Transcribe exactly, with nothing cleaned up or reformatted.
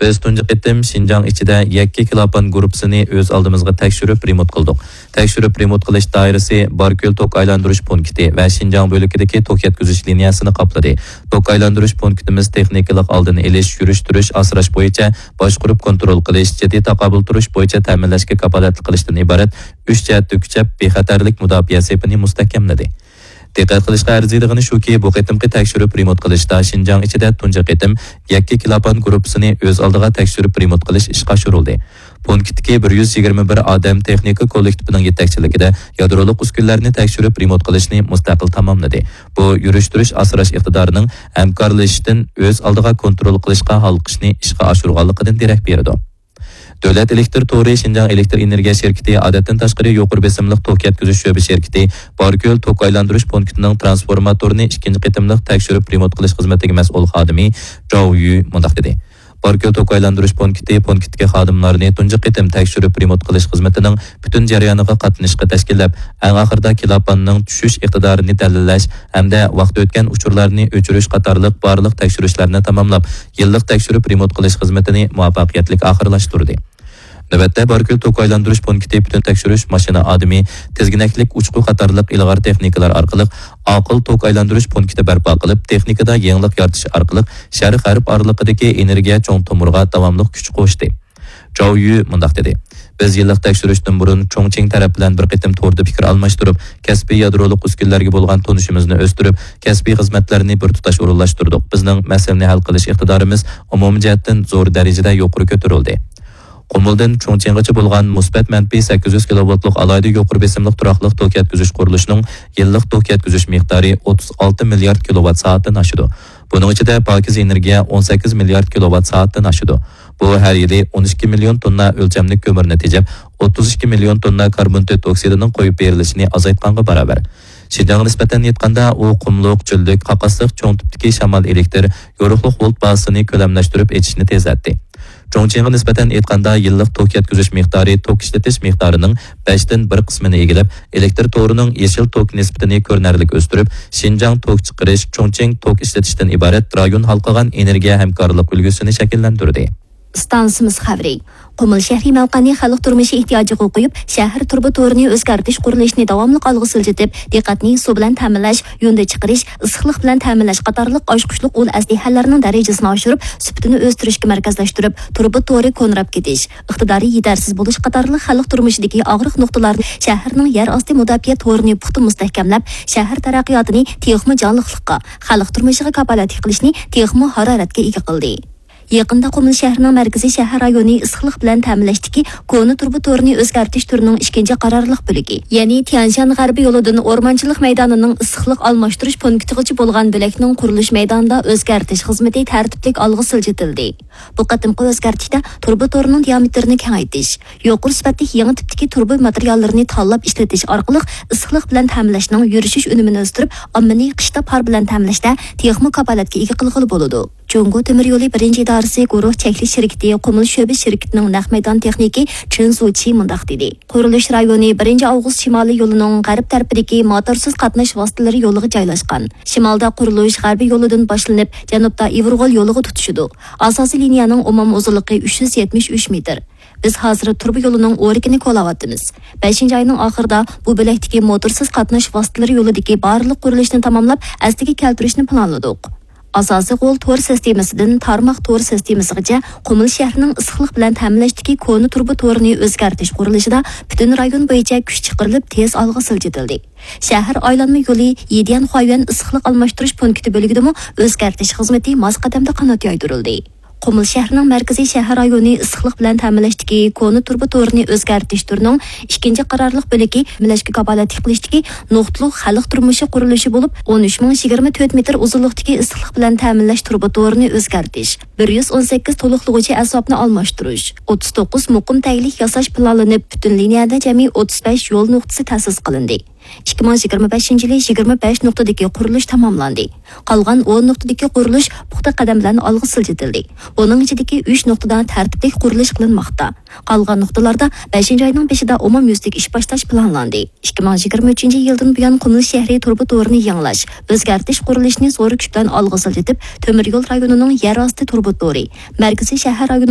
Biz tunji qitim Şinjan ichida yakka Klapan gruppasini o'z oldimizga tekshirib remont qildik. Tekshirib remont qilish doirasi Barko'l tok aylantirish punkti va Şinjan bo'lakidagi tok yetkazish liniyasini qopladi. Tok aylantirish punktimiz texnikalik oldini olish, yurish, turish, asrash bo'yicha boshqarib kontrol qilish, jiddiy taqobil turish bo'yicha ta'minlashga kafolatli qilishdan iborat uch jihatda kuchab bexatarlik mudofaa sepini mustahkamladi. Diqqat qilishga arziydigini shuki, bu qitimqi tekshirib remont qilishda Şinjan ichida tunji qitim yakka Klapan gruppasini o'z oldiga tekshirib remont qilish ishga oshirildi. Punktdagi bir yuz yigirma bir odam texnika kollektivining yetakchiligida yadroliq uskunlarni tekshirib remont qilishni mustaqil tamomladi. Bu yurish turish asrash iqtidorining hamkorlashidan o'z oldiga kontrol qilishga halqishni ishga oshirganligidan darak berdi. Davlat elektr to'ri Şinjan elektr energiya şirkati odatdan tashqari yuqori besimli tok yetkazish sho'ba şirkati Barko'l tok aylantirish punktining transformatorini ikkinchi qitimliq tekshirib remont qilish xizmatiga mas'ul xodimi Zhao Yu mundaq dedi. Barko'l tok aylantirish punkti punktga xodimlarni tunji qitim tekshirib remont qilish xizmatining butun jarayoniga qatnashishga tashkillab, eng oxirida Klapanning tushish iqtidorini dalillash hamda vaqt o'tgan uchurlarni o'chirish qatorliq barliq tekshirishlarni tamomlab, yillik tekshirib remont qilish xizmatini muvaffaqiyatli oxirlashtirdi. Navbatda Barko'l tok aylantirish punkti butun tekshirish mashina odami, tezginaklik uchqu qatorliq ilg'or texnikalar orqali aql tok aylantirish punkti barpo qilib, texnikada yangilik yaratish orqali sharq g'arb oraliqidagi energiya cho'ng tomirga davomli kuch qo'shdi. Zhao Yu mundaq dedi. Biz yillik tekshirishdan burun Chongqing taraf bilan bir qitim to'g'ri fikr almashtirib, kasbiy yadroliq uskunlarga bo'lgan tunishimizni o'stirib, kasbiy xizmatlarni bir tutash o'rinlashtirdik. Bizning masalani hal qilish iqtidorimiz umumiy jihatdan zo'r darajada yuqori ko'tarildi. Qumuldan Chongqinggacha bo'lgan musbat manfiy sakkiz yuz kilovoltlik alayda yuqori besimli turaqliq tok yetkazish qurilishining yillik tok yetkazish miqdori o'ttiz olti milliard kilovat soatdan oshadi. Buning ichida pokiz energiya o'n sakkiz milliard kilovat soatdan oshadi. Bu har yili o'n ikki million tonna o'lchamli ko'mirni tejab, o'ttiz ikki million tonna karbon dioksidining qo'yib berilishini azaytganga barobar. Şinjanga nisbatan yetganda u qumliq, cho'llik, qaqasliq cho'ng tipdagi shamol elektr yorug'liq volt bazasini ko'lamlashtirib etishni tezlatdi. Chongqingga nisbatan aytganda yillik tok yetkazish miqdori tok ishlatish miqdorining beshdan bir qismini egallab, elektr to'rining yeshil tok nisbatini ko'rinarli o'stirib, Şinjang tok chiqarish, Chongqing tok ishlatishdan iborat rayon halqagan energiya hamkorlik ulgusini shakllantirdi. Stansimiz xabari. Qumul shahri mavqani xalq turmushi ehtiyojiga qo'yib, shahar turba to'rini o'zgartirish qurilishini davomli olg'a siljitib, diqqatni suv bilan ta'minlash, yo'lda chiqarish, issiqlik bilan ta'minlash qatorliq oshqushliq ul aslihalarining darajasini oshirib, sifatini o'stirishga markazlashtirib, turba to'ri ko'nrab ketish, iqtidori yetarsiz bo'lish qatorliq xalq turmushidagi og'riq nuqtalarni shaharning yer osti mudofaa to'rini puxta mustahkamlab, shahar taraqqiyotini texnik jonliqlikqa, xalq turmushiga kafolat qilishni texnik haroratga ega qildi. Yaqinda Qumul shahrining markaziy shahar rayoni issiqlik bilan ta'minlashdagi ko'ni turba to'rini o'zgartirish turining ikkinchi qarorliq bo'ligi, ya'ni Tianshan g'arbiy yo'lidan o'rmonchilik maydonining issiqlik almashtirish punktigacha bo'lgan bo'lakning qurilish maydonida o'zgartirish xizmati tartiblik olg'a siljitildi. Bu qatimqi o'zgartirishda turba to'rining diametrini kengaytirish, yuqori sifatli yangi tipdagi turba materiallarini tanlab ishlatish orqali issiqlik bilan ta'minlashning yurishish unumini o'stirib, ommani qishda par bilan ta'minlashda texnik kafolatga ega qilg'ili bo'ladi. Jungo temir yo'li birinchi idarasi guruh chekli shirkati Qumul sho'ba shirkatining naq maydon texniki Chen Suchi mundaq dedi. Qurilish rayoni birinchi avgust shimoliy yo'lining g'arb tarafidagi motorsiz qatnash vositalari yo'liga joylashgan. Shimolda qurilish g'arbiy yo'lidan boshlanib, janubda Ivrg'ol yo'liga tutishidi. Asosiy liniyaning umumiy uzunligi uch yuz yetmish uch metr. Biz hozir turba yo'lining o'rikini qo'llayapmiz. beshinchi oyning oxirida bu bo'lakdagi motorsiz qatnash vositalari yo'lidagi barliq qurilishni tamomlab, asliga keltirishni planladik. Asosiy qo'l to'r sistemasidan tarmoq to'r sistemasigacha Qumul shahrining issiqlik bilan ta'minlashdagi ko'ni turba to'rini o'zgartirish qurilishida butun rayon bo'yicha kuch chiqarilib, tez olg'a siljitildi. Shahar aylanma yo'li Yedian Xoyuan issiqlik almashtirish punkti bo'ligidami o'zgartirish xizmati mos qadamda qanot yoydirildi. Qumul shahrining markaziy shahar rayoni issiqlik bilan ta'minlashdagi ko'ni turba to'rini o'zgartirish turining ikkinchi qarorliq bo'ligi milashga kafolat qilishdagi nuqtliq xalq turmushi qurilishi bo'lib, o'n uch ming yigirma to'rt metr uzunlikdagi issiqlik bilan ta'minlash turba to'rini o'zgartirish, bir yuz o'n sakkiz to'liqlig'icha asbobni almashtirish, o'ttiz to'qqiz muqim taglik yasash planlanib, butun liniyada jami o'ttiz besh yo'l nuqtasi ta'sis qilindi. ikki ming yigirma beshinchi yil yigirma besh nuqtadagi qurilish tamomlandi. Qolgan o'n nuqtadagi qurilish puxta qadam bilan olg'a siljitildi. Buning ichidagi uch nuqtadan tartibli qurilish qilinmoqda. Qolgan nuqtalarda beshinchi oyning beshida umumyuzlik ish boshlash planlandi. ikki ming yigirma uchinchi yildan buyon Qumul shahri turba to'rini yangilash, o'zgartirish qurilishini zo'r kuch bilan olg'a siljitib, temir yo'l rayonining yer osti turba to'ri, markaziy shahar rayoni